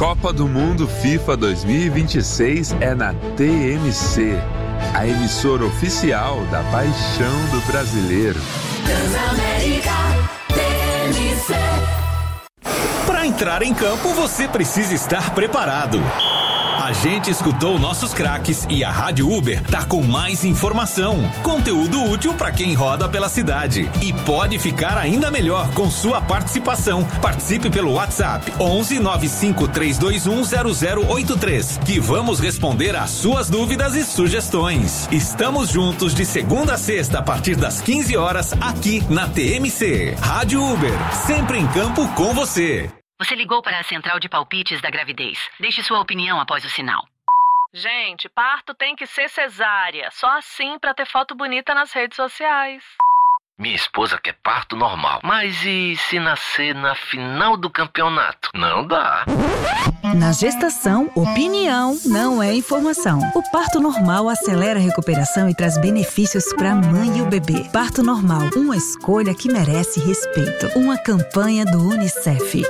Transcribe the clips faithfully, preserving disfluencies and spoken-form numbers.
Copa do Mundo FIFA dois mil e vinte e seis é na T M C, a emissora oficial da paixão do brasileiro. Transamérica T M C. Para entrar em campo, você precisa estar preparado. A gente escutou nossos craques e a Rádio Uber tá com mais informação, conteúdo útil para quem roda pela cidade. E pode ficar ainda melhor com sua participação. Participe pelo WhatsApp onze nove cinco três dois um zero zero oito três, que vamos responder às suas dúvidas e sugestões. Estamos juntos de segunda a sexta a partir das quinze horas aqui na T M C. Rádio Uber, sempre em campo com você. Você ligou para a central de palpites da gravidez. Deixe sua opinião após o sinal. Gente, parto tem que ser cesárea. Só assim pra ter foto bonita nas redes sociais. Minha esposa quer parto normal. Mas e se nascer na final do campeonato? Não dá. Na gestação, opinião não é informação. O parto normal acelera a recuperação e traz benefícios para a mãe e o bebê. Parto normal, uma escolha que merece respeito. Uma campanha do Unicef.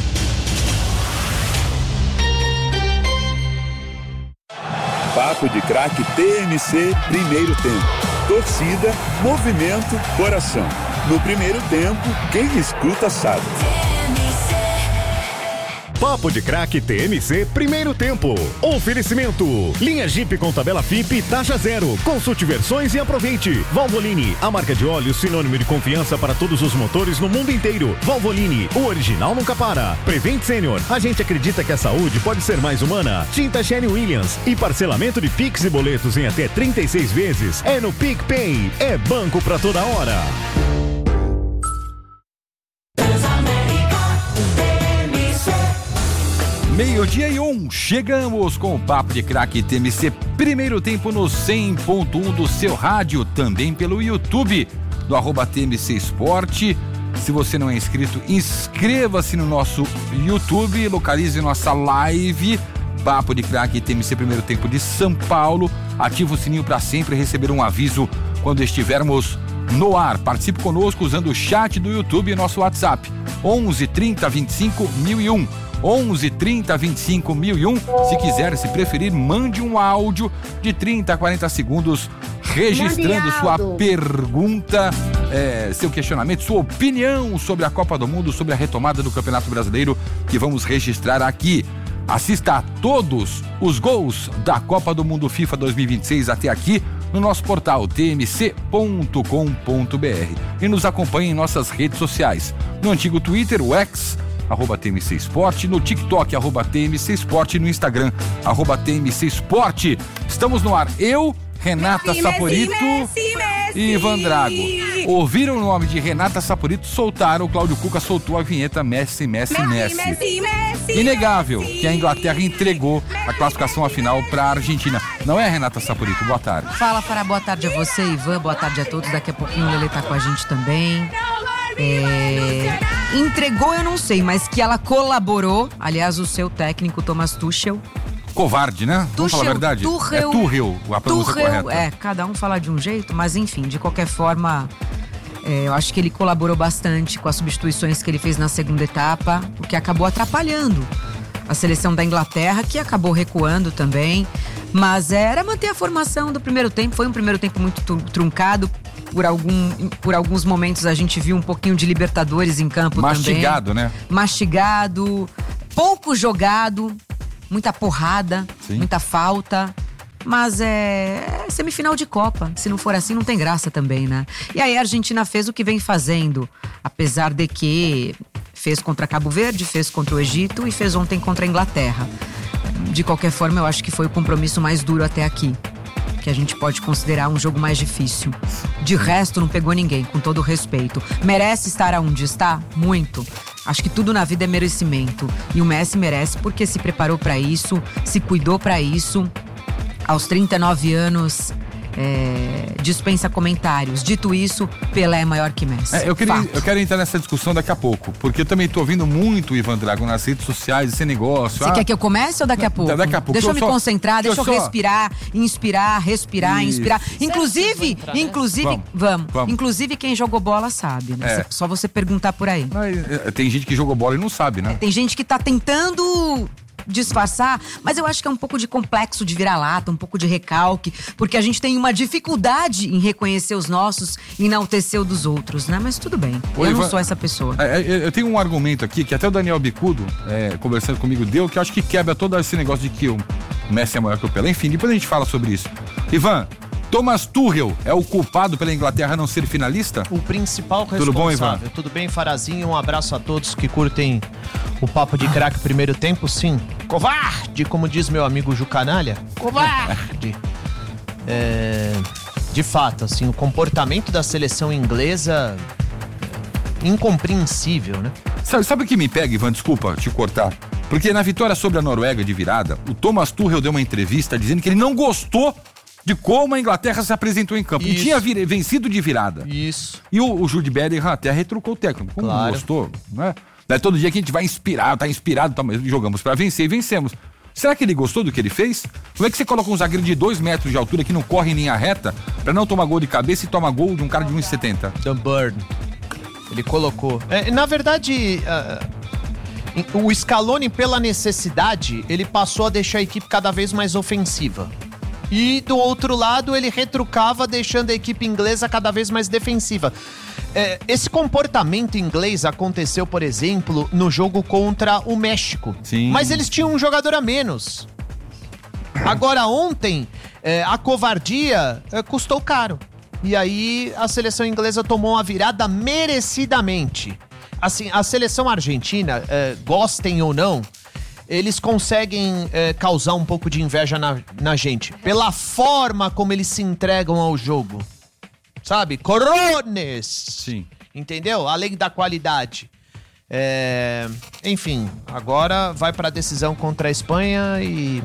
Papo de Craque T M C, primeiro tempo. Torcida, movimento, coração. No primeiro tempo, quem escuta sabe. Papo de Craque T M C, primeiro tempo. Oferecimento. Linha Jeep com tabela F I P, taxa zero. Consulte versões e aproveite. Valvoline, a marca de óleo sinônimo de confiança para todos os motores no mundo inteiro. Valvoline, o original nunca para. Prevent Senior, a gente acredita que a saúde pode ser mais humana. Tinta Sherwin Williams e parcelamento de Pix e boletos em até trinta e seis vezes. É no PicPay. É banco pra toda hora. Meio-dia e um, chegamos com o Papo de Craque T M C, primeiro tempo no cem ponto um do seu rádio, também pelo YouTube, do arroba T M C Esporte. Se você não é inscrito, inscreva-se no nosso YouTube, localize nossa live, Papo de Craque T M C, primeiro tempo de São Paulo. Ative o sininho para sempre receber um aviso quando estivermos no ar. Participe conosco usando o chat do YouTube e nosso WhatsApp, onze trinta vinte e cinco mil e um. onze trinta vinte e cinco mil e um. Se quiser, se preferir, mande um áudio de trinta a quarenta segundos registrando sua pergunta, é, seu questionamento, sua opinião sobre a Copa do Mundo, sobre a retomada do Campeonato Brasileiro, que vamos registrar aqui. Assista a todos os gols da Copa do Mundo FIFA dois mil e vinte e seis até aqui no nosso portal t m c ponto com ponto b r e nos acompanhe em nossas redes sociais. No antigo Twitter, o X, arroba T M C Esporte, no TikTok, arroba T M C Esporte, no Instagram, arroba T M C Esporte. Estamos no ar, eu, Renata Messi, Saporito Messi, Messi. e Ivan Drago. Ouviram o nome de Renata Saporito, soltaram, o Cláudio Cuca soltou a vinheta Messi, Messi, Messi. Messi, Messi Inegável Messi. Que a Inglaterra entregou a classificação à final para a Argentina. Não é, Renata Saporito? Boa tarde. Fala, Fará, boa tarde a você, Ivan, boa tarde a todos. Daqui a pouquinho o Lelê tá com a gente também. É... Entregou, eu não sei, mas que ela colaborou. Aliás, o seu técnico, Thomas Tuchel. Covarde, né? Tuchel, Vamos falar a verdade? Tuchel, é Tuchel, a pronúncia correta. É, cada um fala de um jeito, mas enfim, de qualquer forma, é, eu acho que ele colaborou bastante com as substituições que ele fez na segunda etapa, o que acabou atrapalhando a seleção da Inglaterra, que acabou recuando também. Mas era manter a formação do primeiro tempo. Foi um primeiro tempo muito truncado. Por, algum, por alguns momentos a gente viu um pouquinho de Libertadores em campo Mastigado, também. né? Mastigado, pouco jogado, muita porrada, Sim. muita falta. Mas é semifinal de Copa. Se não for assim, não tem graça também, né? E aí a Argentina fez o que vem fazendo. Apesar de que fez contra Cabo Verde, fez contra o Egito e fez ontem contra a Inglaterra. De qualquer forma, eu acho que foi o compromisso mais duro até aqui, que a gente pode considerar um jogo mais difícil. De resto, não pegou ninguém, com todo o respeito. Merece estar aonde está? Muito. Acho que tudo na vida é merecimento. E o Messi merece porque se preparou para isso, se cuidou para isso. Aos trinta e nove anos, é, dispensa comentários. Dito isso, Pelé é maior que Messi. É, eu, queria, eu quero entrar nessa discussão daqui a pouco, porque eu também tô ouvindo muito, Ivan Drago, nas redes sociais, esse negócio. Você ah, quer que eu comece ou daqui a pouco? Daqui a pouco. Deixa eu, eu me só, eu concentrar, deixa eu, só... respirar, inspirar, respirar, Isso. inspirar. Inclusive, entrar, né? inclusive, vamos, vamos, vamos. Inclusive quem jogou bola sabe, né? É. Só você perguntar por aí. Tem gente que jogou bola e não sabe, né? É, tem gente que tá tentando disfarçar, mas eu acho que é um pouco de complexo de vira-lata, um pouco de recalque, porque a gente tem uma dificuldade em reconhecer os nossos e enaltecer o dos outros, né? Mas tudo bem, Ô, eu Ivan, não sou essa pessoa. É, é, eu tenho um argumento aqui que até o Daniel Bicudo, é, conversando comigo, deu, que eu acho que quebra todo esse negócio de que o Messi é maior que o Pelé. Enfim, depois a gente fala sobre isso. Ivan, Thomas Tuchel é o culpado pela Inglaterra não ser finalista? O principal responsável. Tudo bom, Ivan? Tudo bem, Farazinho? Um abraço a todos que curtem o Papo de Craque primeiro tempo, sim. Covarde, como diz meu amigo Ju Canalha. Covarde. É, de fato, assim, o comportamento da seleção inglesa é incompreensível, né? Sabe, sabe o que me pega, Ivan? Desculpa te cortar. Porque na vitória sobre a Noruega de virada, o Thomas Tuchel deu uma entrevista dizendo que ele não gostou de como a Inglaterra se apresentou em campo. Isso. Não tinha vir, vencido de virada. Isso. E o, o Jude Bellingham até retrucou o técnico. Como Claro. não gostou, né? Daí todo dia que a gente vai inspirar, tá inspirado, tá, mas jogamos pra vencer e vencemos. Será que ele gostou do que ele fez? Como é que você coloca um zagueiro de dois metros de altura que não corre em linha reta pra não tomar gol de cabeça e toma gol de um cara de um e setenta? Dan Burn. Ele colocou. É, na verdade, uh, o Scaloni, pela necessidade, ele passou a deixar a equipe cada vez mais ofensiva. E do outro lado, ele retrucava, deixando a equipe inglesa cada vez mais defensiva. É, esse comportamento inglês aconteceu, por exemplo, no jogo contra o México. Sim. Mas eles tinham um jogador a menos. Agora, ontem, é, a covardia é, custou caro. E aí, a seleção inglesa tomou uma virada merecidamente. Assim, a seleção argentina, é, gostem ou não, eles conseguem é, causar um pouco de inveja na, na gente. Pela forma como eles se entregam ao jogo. Sabe? Corones! Sim. Entendeu? Além da qualidade. É... Enfim, agora vai pra decisão contra a Espanha e...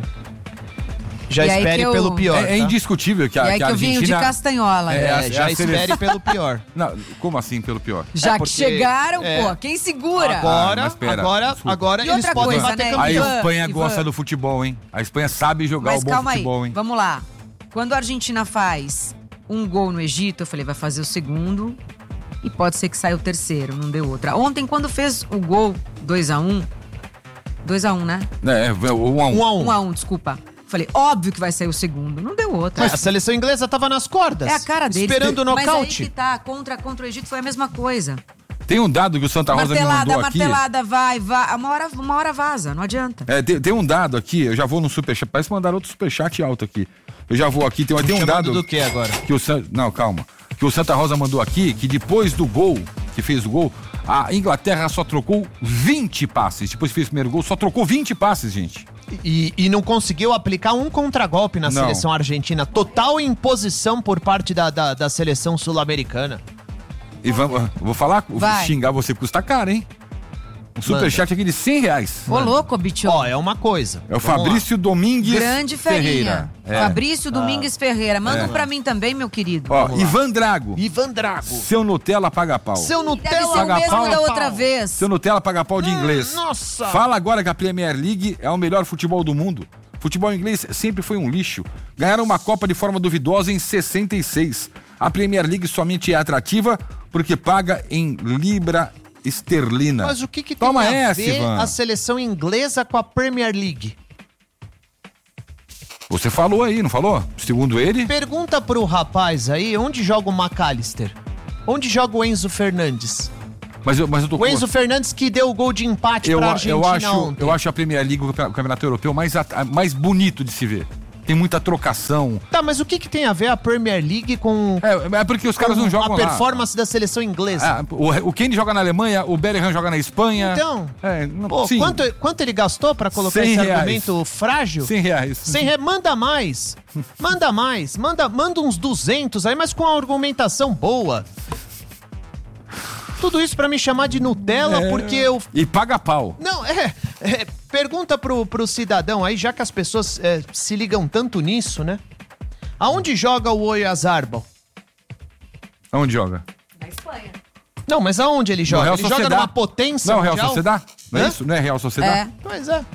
Já E aí espere que eu- pelo pior, É, é tá? indiscutível que a, E aí que a que eu vinho Argentina... de castanhola. É, né? a- É, já a sele- espere pelo pior. Não, como assim pelo pior? Já é porque- que chegaram, é. pô, quem segura? Agora, Ah, mas pera, agora, desculpa. agora E eles outra podem coisa, bater né, campeão. A Ivan, Espanha Ivan. gosta do futebol, hein? A Espanha sabe jogar Mas o bom calma aí, futebol, hein? vamos lá. Quando a Argentina faz um gol no Egito, eu falei, vai fazer o segundo e pode ser que saia o terceiro, não deu outra. Ontem, quando fez o gol dois a um, dois a um, né? É, um a um. Um a um. um a um, desculpa. Falei, óbvio que vai sair o segundo, não deu outra. Mas a seleção inglesa tava nas cordas. É a cara deles. Esperando o Mas aí nocaute. que tá, contra, contra o Egito foi a mesma coisa. Tem um dado que o Santa Rosa me Martelada, mandou aqui. martelada, vai, vai. Uma hora, uma hora vaza, não adianta. É, tem, tem um dado aqui, eu já vou no superchat. Parece mandar outro superchat alto aqui. Eu já vou aqui, tem, tem um Chamando dado... do que agora? Que o San- Não, calma. Que o Santa Rosa mandou aqui, que depois do gol, que fez o gol, a Inglaterra só trocou vinte passes. Depois que fez o primeiro gol, só trocou vinte passes, gente. E, e não conseguiu aplicar um contragolpe na Não. seleção argentina. Total imposição por parte da, da, da seleção sul-americana. E vamos, vou falar, vou Vai. xingar você, custa caro, hein? Um superchat aqui de cem reais. Ô, louco, bicho. Ó, é uma coisa. É o Vamos lá. Fabrício Domingues Grande Ferreira. Ferreira. É. Fabrício Domingues Ferreira. Manda É. um pra mim também, meu querido. Ó, Ivan Drago. Ivan Drago. Seu Nutella paga pau. Seu Deve Nutella ser o paga mesmo pau. da outra vez. Seu Nutella paga pau de inglês. nossa. Fala agora que a Premier League é o melhor futebol do mundo. Futebol inglês sempre foi um lixo. Ganharam uma Copa de forma duvidosa em sessenta e seis. A Premier League somente é atrativa porque paga em libra esterlina. Mas o que, que Toma tem a essa, ver Ivan. a seleção inglesa com a Premier League? Você falou aí, não falou? Segundo ele... Pergunta pro rapaz aí, onde joga o McAllister? Onde joga o Enzo Fernandes? Mas eu, mas eu tô O Enzo Fernandes que deu o gol de empate eu, pra eu, Argentina acho, ontem. eu acho a Premier League, o Campeonato Europeu, mais, at- mais bonito de se ver. Tem muita trocação. Tá, mas o que, que tem a ver a Premier League com, É, é porque os caras com não jogam a lá. performance da seleção inglesa? Ah, o, o Kane joga na Alemanha, o Bellingham joga na Espanha. Então, É, não, pô, sim, quanto, quanto ele gastou pra colocar cem esse reais. argumento frágil? cem reais. cem reais. Manda mais. Manda mais. Manda, manda uns duzentos aí, mas com uma argumentação boa. Tudo isso pra me chamar de Nutella, É. porque eu... E paga pau. Não, é... é, pergunta pro, pro cidadão aí, já que as pessoas é, se ligam tanto nisso, né? Aonde joga o Oyarzabal? Aonde joga? Na Espanha. Não, mas aonde ele joga? Real Ele joga Sociedad. numa potência Não, Real mundial? Sociedad? Não é Hã? isso? Não é Real Sociedad? É. Pois é.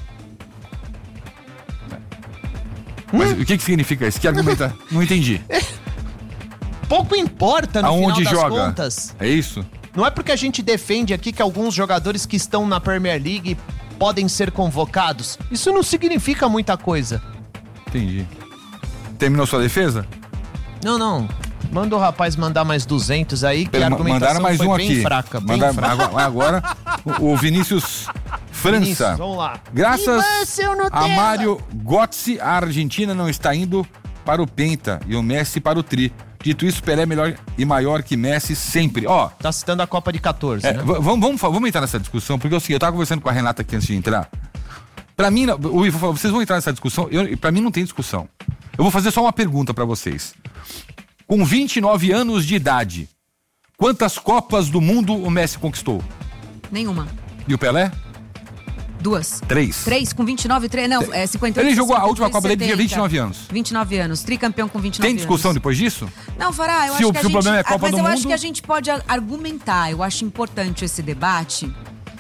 Mas o que que significa isso? Que argumenta? Não entendi. Pouco importa no Aonde final das joga? contas. É isso? Não é porque a gente defende aqui que alguns jogadores que estão na Premier League podem ser convocados. Isso não significa muita coisa. Entendi. Terminou sua defesa? Não, não. Manda o rapaz mandar mais duzentos aí, que a argumentação Mandaram mais foi um bem aqui. fraca. Bem Mandaram, fraca. Agora, agora o, o Vinícius França. Vinícius, vamos lá. Graças E seu Nutella? a Mário Götze, a Argentina não está indo para o Penta e o Messi para o Tri. Dito isso, Pelé é melhor e maior que Messi sempre. Ó, tá citando a Copa de quatorze, é, né? v- vamos, vamos, vamos entrar nessa discussão, porque é o seguinte, eu tava conversando com a Renata aqui antes de entrar. Pra mim, o Ivo falou, vocês vão entrar nessa discussão, eu, pra mim não tem discussão. Eu vou fazer só uma pergunta pra vocês. Com vinte e nove anos de idade, quantas Copas do Mundo o Messi conquistou? Nenhuma. E o Pelé? Duas. Três. Três, com vinte e nove, três, não, é cinquenta e oito. Ele jogou a última cinquenta e oito, Copa dele, tinha setenta. vinte e nove anos. vinte e nove anos, tricampeão com vinte e nove Tem anos. discussão depois disso? Não, Fará, eu Se acho o- que a se o gente... problema é a Copa mas do eu Mundo? acho que a gente pode a- argumentar, eu acho importante esse debate.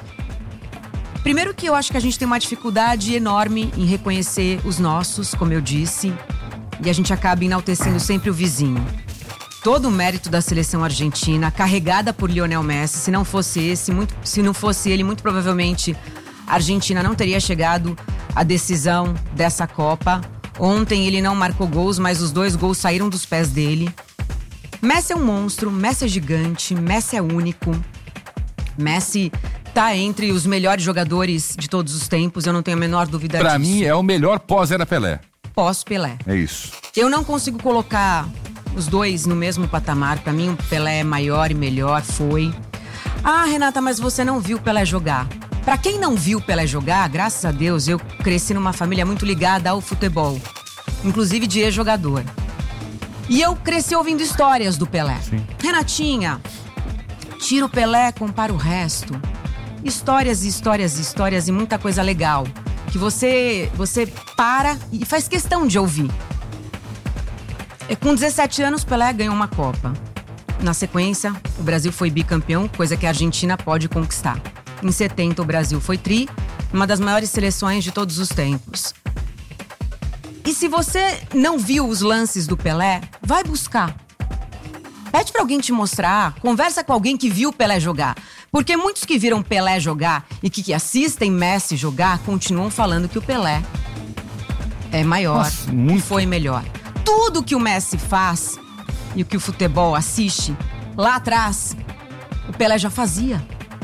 Primeiro que eu acho que a gente tem uma dificuldade enorme em reconhecer os nossos, como eu disse, e a gente acaba enaltecendo sempre o vizinho. Todo o mérito da seleção argentina, carregada por Lionel Messi, se não fosse esse, muito, se não fosse ele, muito provavelmente a Argentina não teria chegado à decisão dessa Copa. Ontem ele não marcou gols, mas os dois gols saíram dos pés dele. Messi é um monstro, Messi é gigante, Messi é único. Messi tá entre os melhores jogadores de todos os tempos, eu não tenho a menor dúvida Pra disso. mim é o melhor pós-era Pelé. Pós-Pelé. É isso. Eu não consigo colocar os dois no mesmo patamar. Pra mim, o Pelé é maior e melhor, foi. Ah, Renata, mas você não viu o Pelé jogar. Pra quem não viu o Pelé jogar, graças a Deus, eu cresci numa família muito ligada ao futebol. Inclusive de ex-jogador. E eu cresci ouvindo histórias do Pelé. Sim. Renatinha, tira o Pelé, compara o resto. Histórias e histórias e histórias e muita coisa legal. Que você, você para e faz questão de ouvir. É, com dezessete anos, Pelé ganhou uma Copa. Na sequência, o Brasil foi bicampeão, coisa que a Argentina pode conquistar. Em setenta, o Brasil foi tri, uma das maiores seleções de todos os tempos. E se você não viu os lances do Pelé, vai buscar. Pede pra alguém te mostrar, conversa com alguém que viu o Pelé jogar. Porque muitos que viram Pelé jogar e que, que assistem Messi jogar, continuam falando que o Pelé é maior, Nossa, muito. e foi melhor. Tudo que o Messi faz e o que o futebol assiste, lá atrás, o Pelé já fazia.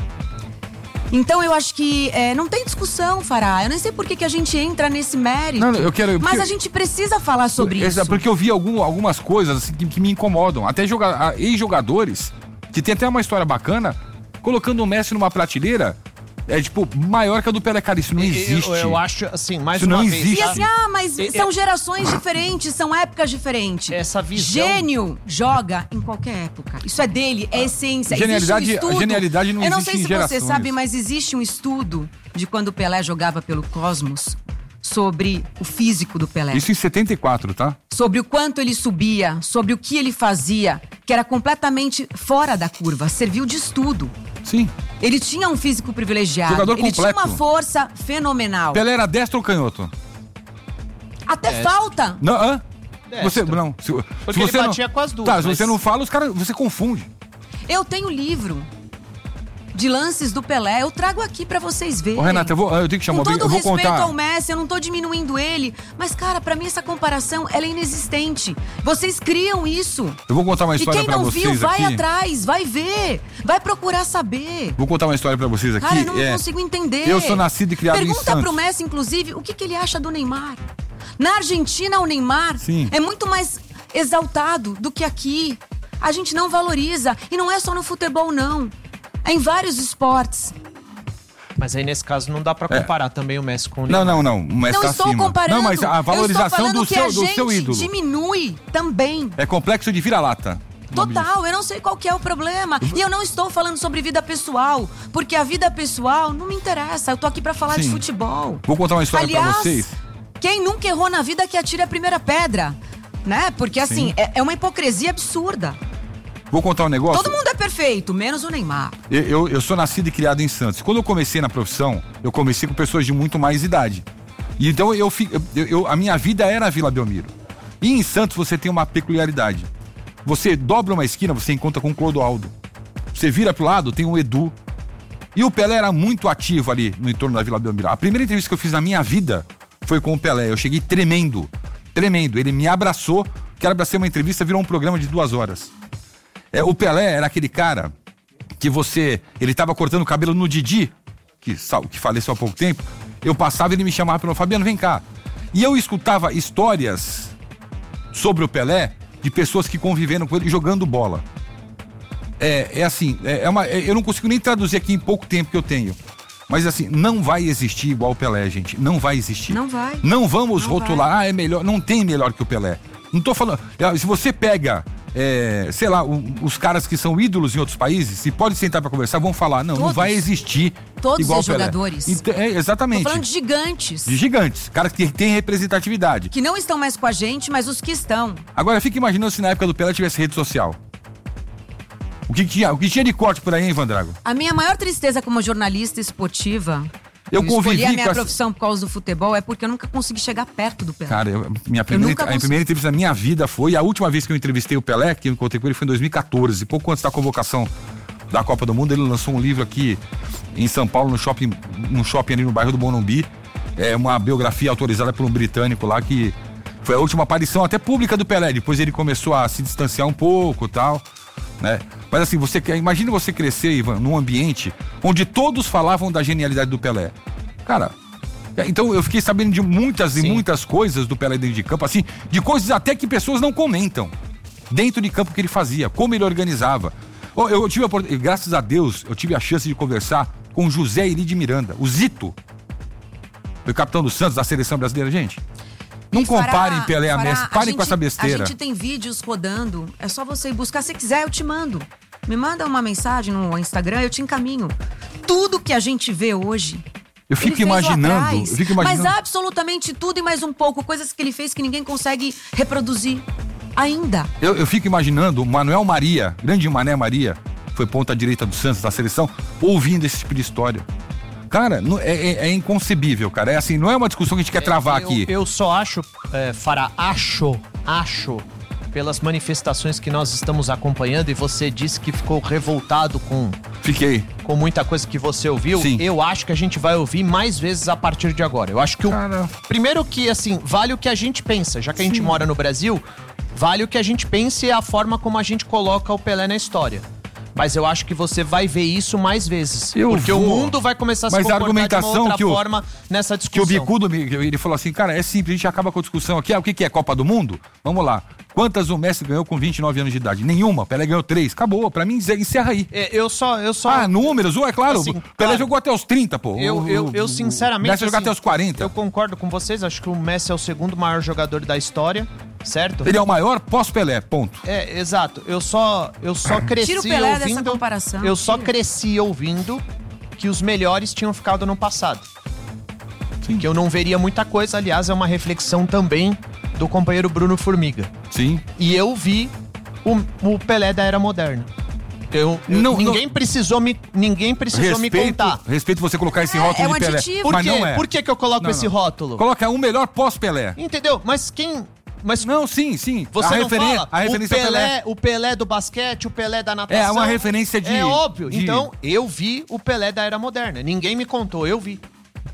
Então eu acho que é, não tem discussão, Fará. Eu nem sei por que, que a gente entra nesse mérito. Não, não, eu quero- mas porque- a gente precisa falar sobre Essa- isso. Porque eu vi algum- algumas coisas assim, que, que me incomodam. Até joga- a- ex-jogadores, que tem até uma história bacana, colocando o Messi numa prateleira, é tipo, maior que a do Pelé. Cara, isso não existe. Eu, eu acho, assim, mais Isso uma não vez... existe. E assim, ah, mas Eu- são eu- gerações diferentes, são épocas diferentes. Essa visão- Gênio joga em qualquer época. Isso é dele, é essência. Genialidade- Existe um estudo. a genialidade não Eu não existe sei em se gerações. você sabe, mas existe um estudo de quando o Pelé jogava pelo Cosmos sobre o físico do Pelé. Isso em setenta e quatro, tá? Sobre o quanto ele subia, sobre o que ele fazia, que era completamente fora da curva, serviu de estudo. Sim. Ele tinha um físico privilegiado. Jogador ele completo. tinha uma força fenomenal. Pelé era destro ou canhoto? Até Destro. falta. Não, hã? Destro. Você, não. Se, Porque se ele você batia não, com as duas, Tá, se mas- você não fala, os caras, você confunde. Eu tenho livro de lances do Pelé, eu trago aqui pra vocês verem. Ô, Renata, eu, vou, eu tenho que chamar Com alguém, todo eu vou respeito contar. ao Messi, eu não tô diminuindo ele, mas cara, pra mim essa comparação, ela é inexistente. Vocês criam isso. Eu vou contar uma E história quem pra não vocês viu, vai aqui. atrás, vai ver, vai procurar saber. Vou contar uma história pra vocês aqui. Cara, eu não é, consigo entender. Eu sou nascido e criado em Pergunta Santos. pro Messi, inclusive, o que, que ele acha do Neymar. Na Argentina, o Neymar Sim. é muito mais exaltado do que aqui. A gente não valoriza. E não é só no futebol, não. É em vários esportes. Mas aí, nesse caso, não dá pra comparar também o Messi com o Não, Neymar. não, não. O Messi não tá estou acima. comparando. Não, mas a Eu estou valorização falando do que seu, a do gente seu ídolo. diminui também. É complexo de vira-lata. Total, eu não sei qual que é o problema. E eu não estou falando sobre vida pessoal, porque a vida pessoal não me interessa. Eu tô aqui pra falar de Sim. futebol. Vou contar uma história Aliás, pra vocês. quem nunca errou na vida que atire a primeira pedra, né? Porque assim, Sim. é, é uma hipocrisia absurda. Vou contar um negócio. Todo mundo é perfeito, menos o Neymar. Eu, eu, eu sou nascido e criado em Santos. Quando eu comecei na profissão, eu comecei com pessoas de muito mais idade. E então eu, fi- eu, eu- a minha vida era a Vila Belmiro. E em Santos você tem uma peculiaridade. Você dobra uma esquina, você encontra com o Clodoaldo. Você vira pro lado, tem um Edu. E o Pelé era muito ativo ali no entorno da Vila Belmiro. A primeira entrevista que eu fiz na minha vida foi com o Pelé. Eu cheguei tremendo, tremendo. Ele me abraçou, que era pra ser uma entrevista, virou um programa de duas horas. É, o Pelé era aquele cara que você... Ele tava cortando o cabelo no Didi, que, que faleceu há pouco tempo. Eu passava e ele me chamava pelo Fabiano, vem cá. E eu escutava histórias sobre o Pelé de pessoas que conviveram com ele jogando bola. É, é assim, é, é uma, é, eu não consigo nem traduzir aqui em pouco tempo que eu tenho. Mas assim, não vai existir igual o Pelé, gente. Não vai existir. Não vai. Não vamos não rotular, vai. ah, é melhor. Não tem melhor que o Pelé. Não tô falando. Se você pega, é, sei lá, um, os caras que são ídolos em outros países, se pode sentar pra conversar, vão falar, não, Todos. não vai existir Todos igual os o Pelé. jogadores. Então, é, exatamente. Tô falando de gigantes. De gigantes. Caras que têm representatividade. Que não estão mais com a gente, mas os que estão. Agora, fica imaginando se na época do Pelé tivesse rede social. O que tinha, o que tinha de corte por aí, hein, Vandrago? A minha maior tristeza como jornalista esportiva, eu, eu convivi escolhi a minha com profissão por causa do futebol, é porque eu nunca consegui chegar perto do Pelé. Cara, eu, minha primeira, eu a primeira entrevista da minha vida foi, a última vez que eu entrevistei o Pelé, que eu encontrei com ele foi em dois mil e catorze, pouco antes da convocação da Copa do Mundo. Ele lançou um livro aqui em São Paulo, no shopping, no shopping ali no bairro do Morumbi, é uma biografia autorizada por um britânico lá, que foi a última aparição até pública do Pelé. Depois ele começou a se distanciar um pouco e tal, né? Mas assim, você imagina você crescer, Ivan, num ambiente onde todos falavam da genialidade do Pelé. Cara, então eu fiquei sabendo de muitas Sim. e muitas coisas do Pelé dentro de campo, assim, de coisas até que pessoas não comentam dentro de campo que ele fazia, como ele organizava. Eu, eu tive a, graças a Deus, eu tive a chance de conversar com José Iri de Miranda, o Zito, o capitão do Santos, da seleção brasileira, gente. Não e comparem fará, Pelé a Messi, parem gente, com essa besteira. A gente tem vídeos rodando, é só você ir buscar. Se quiser, eu te mando. Me manda uma mensagem no Instagram, eu te encaminho. Tudo que a gente vê hoje... Eu fico imaginando, eu fico imaginando. Mas absolutamente tudo e mais um pouco. Coisas que ele fez que ninguém consegue reproduzir ainda. Eu, eu fico imaginando o Manuel Maria, grande Mané Maria, foi ponta direita do Santos, da seleção, ouvindo esse tipo de história. Cara, é, é, é inconcebível, cara. É assim, não é uma discussão que a gente quer travar eu, aqui. Eu só acho, é, Fará, acho, acho, pelas manifestações que nós estamos acompanhando, e você disse que ficou revoltado com... Fiquei. Com muita coisa que você ouviu. Sim. Eu acho que a gente vai ouvir mais vezes a partir de agora. Eu acho que o... Cara... Primeiro que, assim, vale o que a gente pensa. Já que a gente Sim. mora no Brasil, vale o que a gente pensa e a forma como a gente coloca o Pelé na história. Mas eu acho que você vai ver isso mais vezes. Eu porque vou. O mundo vai começar a se Mas comportar a argumentação de uma outra que o, forma nessa discussão. Que o Bicudo, ele falou assim, cara, é simples, a gente acaba com a discussão aqui. Ah, o que, que é Copa do Mundo? Vamos lá. Quantas o Messi ganhou com vinte e nove anos de idade? Nenhuma. Pelé ganhou três. Acabou. Pra mim, encerra aí. É, eu só... Eu só ah, números? É claro. Assim, Pelé claro. jogou até os trinta, pô. Eu, eu, eu sinceramente... O Messi assim, jogou até os quarenta. Eu concordo com vocês. Acho que o Messi é o segundo maior jogador da história. Certo? Ele é o maior pós-Pelé, ponto. É, exato. Eu só, eu só cresci Tira o Pelé ouvindo... dessa comparação. Eu só Tira. cresci ouvindo que os melhores tinham ficado no passado. Sim. Que eu não veria muita coisa. Aliás, é uma reflexão também do companheiro Bruno Formiga. Sim. E eu vi o, o Pelé da era moderna. Eu, eu, não, ninguém, não... Precisou me, ninguém precisou respeito, me contar. Respeito você colocar esse rótulo é, é um de Pelé. aditivo. Por, mas quê? Não é. Por que, que eu coloco não, esse não. rótulo? Coloca o melhor pós-Pelé. Entendeu? Mas quem... Mas não, sim, sim. Você a não referen- fala a referência o Pelé, Pelé, o Pelé do basquete, o Pelé da natação. É uma referência de... É óbvio. De... Então, eu vi o Pelé da era moderna. Ninguém me contou, eu vi.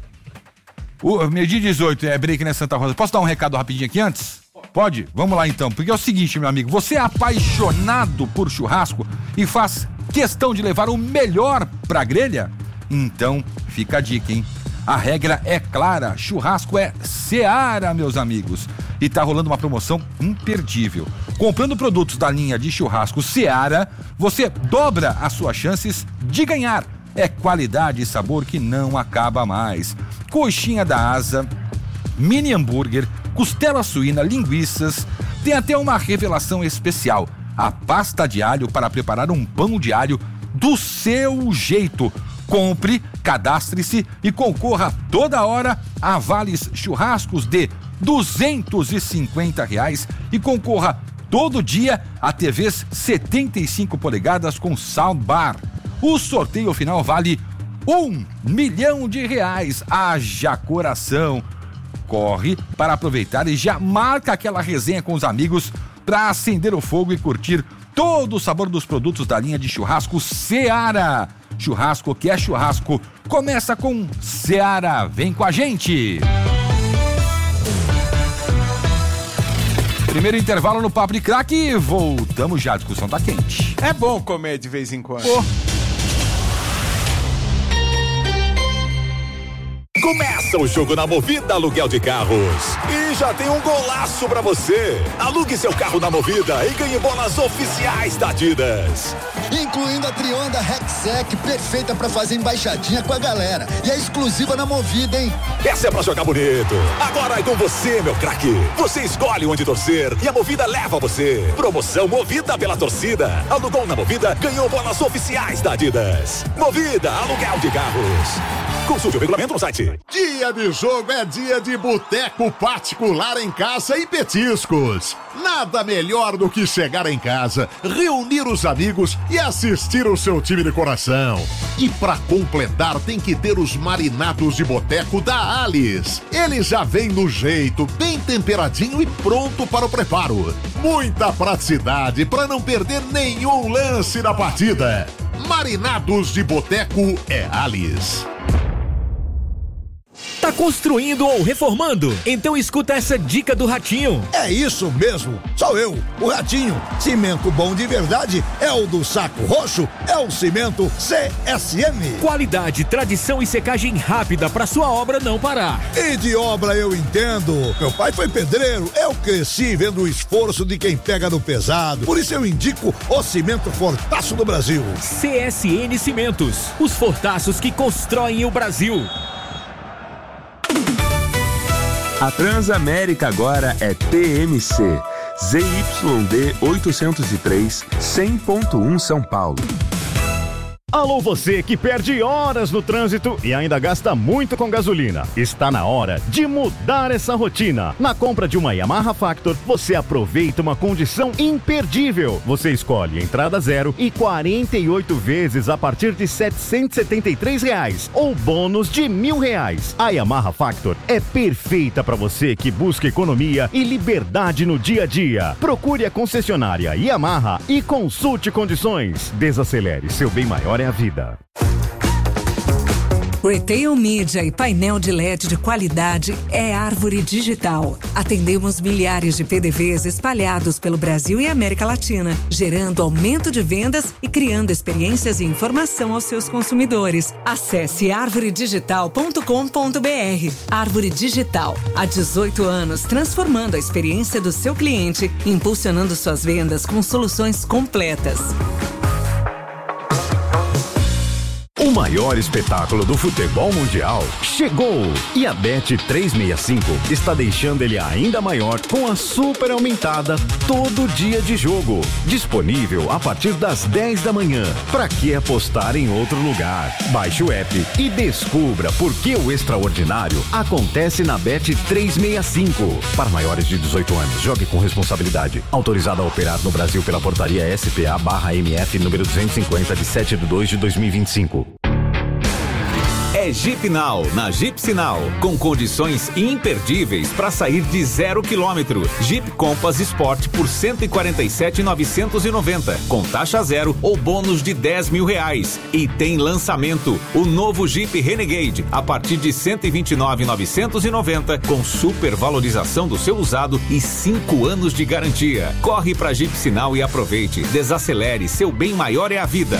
O meio-dia dezoito é break, né, Santa Rosa? Posso dar um recado rapidinho aqui antes? Pode? Vamos lá então. Porque é o seguinte, meu amigo. Você é apaixonado por churrasco e faz questão de levar o melhor pra grelha? Então, fica a dica, hein? A regra é clara, churrasco é Seara, meus amigos. E tá rolando uma promoção imperdível. Comprando produtos da linha de churrasco Seara, você dobra as suas chances de ganhar. É qualidade e sabor que não acaba mais. Coxinha da asa, mini hambúrguer, costela suína, linguiças. Tem até uma revelação especial. A pasta de alho para preparar um pão de alho do seu jeito. Compre, cadastre-se e concorra toda hora a vales churrascos de duzentos e cinquenta reais e concorra todo dia a T Vs setenta e cinco polegadas com soundbar. O sorteio final vale um milhão de reais. Haja coração. Corre para aproveitar e já marca aquela resenha com os amigos para acender o fogo e curtir todo o sabor dos produtos da linha de churrasco Seara. Churrasco que é churrasco. Começa com Seara. Vem com a gente. Primeiro intervalo no Papo de Craque e voltamos já. A discussão tá quente. É bom comer de vez em quando. Oh. Começa o jogo na Movida Aluguel de Carros. E já tem um golaço pra você. Alugue seu carro na Movida e ganhe bolas oficiais da Adidas. Incluindo a Trionda Rexec, perfeita pra fazer embaixadinha com a galera. E é exclusiva na Movida, hein? Essa é pra jogar bonito. Agora é com você, meu craque. Você escolhe onde torcer e a Movida leva você. Promoção Movida pela torcida. Alugou na Movida, ganhou bolas oficiais da Adidas. Movida Aluguel de Carros. Consulte o regulamento no site. Dia de jogo é dia de boteco particular em casa e petiscos. Nada melhor do que chegar em casa, reunir os amigos e assistir o seu time de coração. E pra completar tem que ter os marinados de boteco da Alice. Ele já vem no jeito, bem temperadinho e pronto para o preparo. Muita praticidade para não perder nenhum lance da partida. Marinados de boteco é Alice. Tá construindo ou reformando? Então escuta essa dica do Ratinho. É isso mesmo, sou eu, o Ratinho. Cimento bom de verdade é o do Saco Roxo, é o cimento C S M. Qualidade, tradição e secagem rápida pra sua obra não parar. E de obra eu entendo. Meu pai foi pedreiro, eu cresci vendo o esforço de quem pega no pesado. Por isso eu indico o cimento Fortaço do Brasil. C S N Cimentos, os fortaços que constroem o Brasil. A Transamérica agora é T M C, Z Y D oitocentos e três, cem ponto um São Paulo. Alô, você que perde horas no trânsito e ainda gasta muito com gasolina. Está na hora de mudar essa rotina. Na compra de uma Yamaha Factor, você aproveita uma condição imperdível. Você escolhe entrada zero e quarenta e oito vezes a partir de setecentos e setenta e três reais ou bônus de mil reais. A Yamaha Factor é perfeita para você que busca economia e liberdade no dia a dia. Procure a concessionária Yamaha e consulte condições. Desacelere, seu bem maior é a vida. Retail Media e painel de L E D de qualidade é Árvore Digital. Atendemos milhares de P D Vs espalhados pelo Brasil e América Latina, gerando aumento de vendas e criando experiências e informação aos seus consumidores. Acesse árvore digital ponto com ponto b r. Árvore Digital, há dezoito anos, transformando a experiência do seu cliente, impulsionando suas vendas com soluções completas. O maior espetáculo do futebol mundial chegou! E a Bet trezentos e sessenta e cinco está deixando ele ainda maior com a super aumentada todo dia de jogo. Disponível a partir das dez da manhã. Pra que apostar em outro lugar? Baixe o app e descubra por que o extraordinário acontece na Bet trezentos e sessenta e cinco. Para maiores de dezoito anos, jogue com responsabilidade. Autorizado a operar no Brasil pela portaria S P A barra M F número duzentos e cinquenta de sete de dois de dois mil e vinte e cinco. É Jeep Now, na Jeep Sinal, com condições imperdíveis para sair de zero quilômetro. Jeep Compass Sport por cento e quarenta e sete mil novecentos e noventa, com taxa zero ou bônus de dez mil reais. E tem lançamento, o novo Jeep Renegade, a partir de cento e vinte e nove mil novecentos e noventa, com super valorização do seu usado e cinco anos de garantia. Corre para Jeep Sinal e aproveite. Desacelere, seu bem maior é a vida.